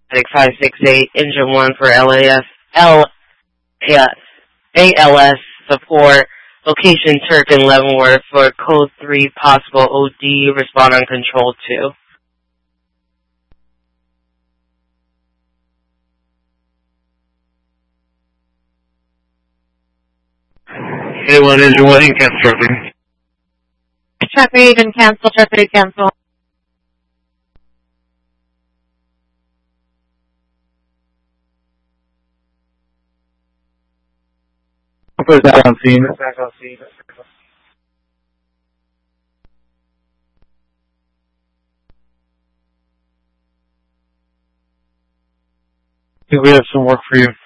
568, engine 1 for ALS support. Location Turk in Leavenworth for code 3, possible OD, respond on control 2. A1 engine 1, you can cancel traffic. Traffic and cancel, traffic cancel. Back on scene. I think we have some work for you.